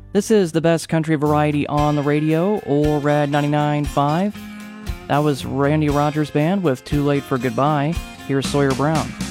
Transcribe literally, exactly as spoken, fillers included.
This is the best country variety on the radio, or Rad ninety-nine point five. That was Randy Rogers Band with Too Late for Goodbye. Here's Sawyer Brown.